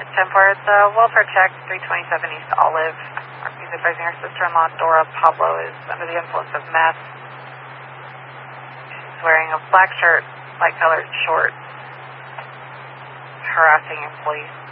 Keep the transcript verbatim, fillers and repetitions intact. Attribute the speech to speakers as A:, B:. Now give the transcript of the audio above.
A: ten four, it's a welfare check, three twenty-seven East Olive. He's advising our sister-in-law, Dora Pablo, is under the influence of meth. She's wearing a black shirt, light-colored shorts, harassing employees.